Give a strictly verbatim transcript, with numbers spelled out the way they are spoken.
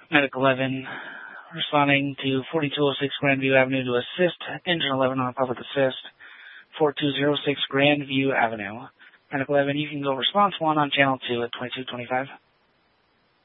Medic eleven responding to forty-two oh six Grandview Avenue to assist Engine eleven on a public assist, forty-two oh six Grandview Avenue. Medic eleven, you can go response one on channel two at twenty-two twenty-five.